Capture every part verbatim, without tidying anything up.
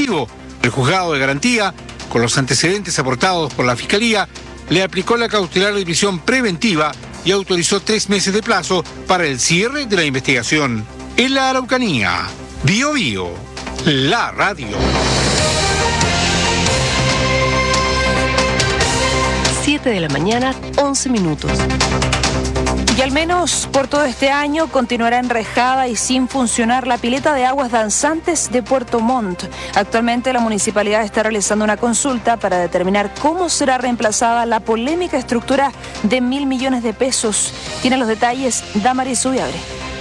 motivo, el juzgado de garantía, con los antecedentes aportados por la Fiscalía, le aplicó la cautelar de prisión preventiva y autorizó tres meses de plazo para el cierre de la investigación. En la Araucanía, Bío Bío, la radio. siete de la mañana, once minutos. Y al menos por todo este año continuará enrejada y sin funcionar la pileta de aguas danzantes de Puerto Montt. Actualmente la municipalidad está realizando una consulta para determinar cómo será reemplazada la polémica estructura de mil millones de pesos. Tiene los detalles Damaris Subiabre.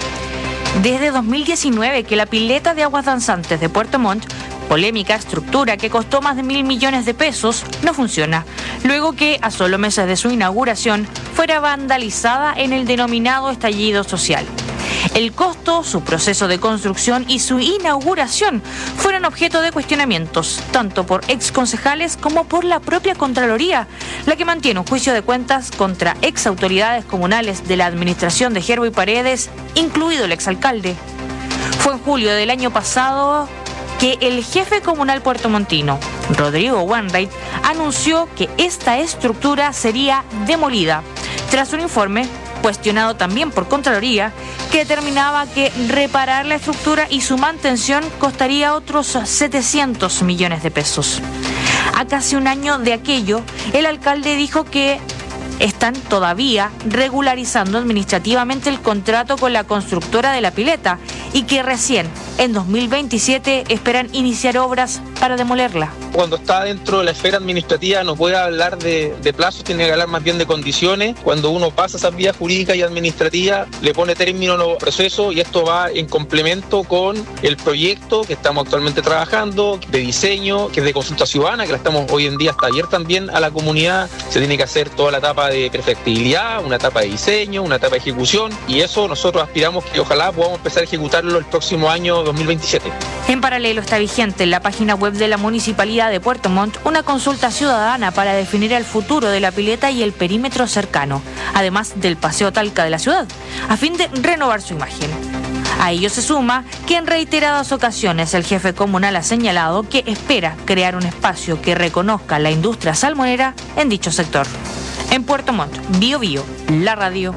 Desde dos mil diecinueve que la pileta de aguas danzantes de Puerto Montt, polémica estructura que costó más de mil millones de pesos, no funciona, luego que a solo meses de su inauguración fuera vandalizada en el denominado estallido social. El costo, su proceso de construcción y su inauguración fueron objeto de cuestionamientos, tanto por exconcejales como por la propia Contraloría, la que mantiene un juicio de cuentas contra exautoridades comunales de la administración de Gerbo y Paredes, incluido el exalcalde. Fue en julio del año pasado que el jefe comunal puertomontino, Rodrigo Wainwright, anunció que esta estructura sería demolida, tras un informe cuestionado también por Contraloría, que determinaba que reparar la estructura y su mantención costaría otros setecientos millones de pesos. A casi un año de aquello, el alcalde dijo que están todavía regularizando administrativamente el contrato con la constructora de la pileta y que recién en dos mil veintisiete esperan iniciar obras para demolerla. Cuando está dentro de la esfera administrativa no puede hablar de, de plazos, tiene que hablar más bien de condiciones. Cuando uno pasa esas vías jurídicas y administrativas, le pone término a los procesos y esto va en complemento con el proyecto que estamos actualmente trabajando, de diseño, que es de consulta ciudadana, que la estamos hoy en día hasta ayer también a la comunidad. Se tiene que hacer toda la etapa de perfectibilidad, una etapa de diseño, una etapa de ejecución y eso nosotros aspiramos que ojalá podamos empezar a ejecutarlo el próximo año dos mil veintisiete. En paralelo está vigente en la página web de la Municipalidad de Puerto Montt una consulta ciudadana para definir el futuro de la pileta y el perímetro cercano, además del Paseo Talca de la ciudad, a fin de renovar su imagen. A ello se suma que en reiteradas ocasiones el jefe comunal ha señalado que espera crear un espacio que reconozca la industria salmonera en dicho sector. En Puerto Montt, Bío Bío, la radio.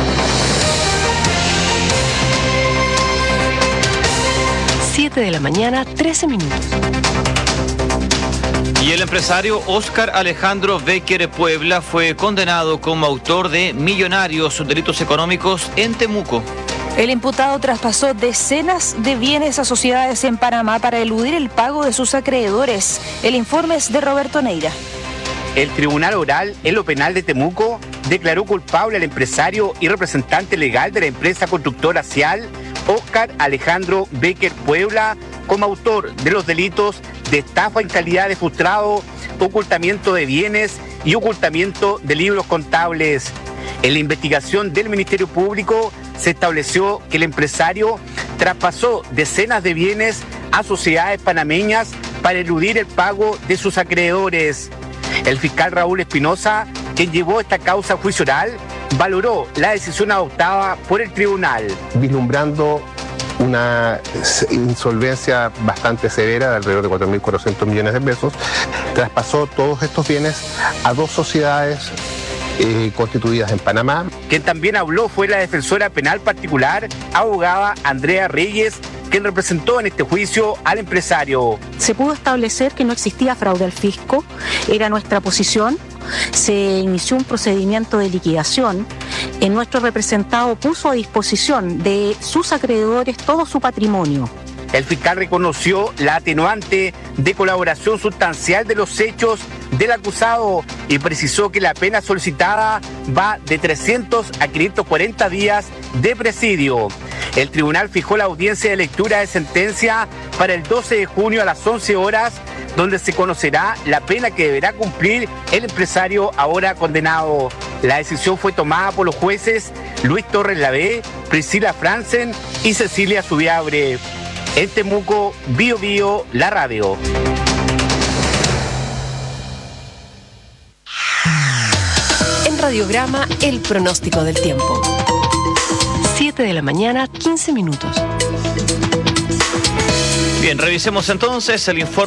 siete de la mañana, trece minutos. Y el empresario Óscar Alejandro Becker Puebla fue condenado como autor de millonarios delitos económicos en Temuco. El imputado traspasó decenas de bienes a sociedades en Panamá para eludir el pago de sus acreedores. El informe es de Roberto Neira. El Tribunal Oral en lo Penal de Temuco declaró culpable al empresario y representante legal de la empresa constructora Cial, Óscar Alejandro Becker Puebla, como autor de los delitos de estafa en calidad de frustrado, ocultamiento de bienes y ocultamiento de libros contables. En la investigación del Ministerio Público se estableció que el empresario traspasó decenas de bienes a sociedades panameñas para eludir el pago de sus acreedores. El fiscal Raúl Espinosa, quien llevó esta causa a juicio oral, valoró la decisión adoptada por el tribunal. Vislumbrando una insolvencia bastante severa de alrededor de cuatro mil cuatrocientos millones de pesos, traspasó todos estos bienes a dos sociedades eh, constituidas en Panamá. Quien también habló fue la defensora penal particular, abogada Andrea Reyes, quien representó en este juicio al empresario. Se pudo establecer que no existía fraude al fisco, era nuestra posición. Se inició un procedimiento de liquidación. En nuestro representado puso a disposición de sus acreedores todo su patrimonio. El fiscal reconoció la atenuante de colaboración sustancial de los hechos del acusado y precisó que la pena solicitada va de trescientos a quinientos cuarenta días de presidio. El tribunal fijó la audiencia de lectura de sentencia para el doce de junio a las once horas, donde se conocerá la pena que deberá cumplir el empresario ahora condenado. La decisión fue tomada por los jueces Luis Torres Lavé, Priscila Franzen y Cecilia Subiabre. En Temuco, Bío Bío, la radio. En Radiograma, el pronóstico del tiempo. siete de la mañana, quince minutos. Bien, revisemos entonces el informe.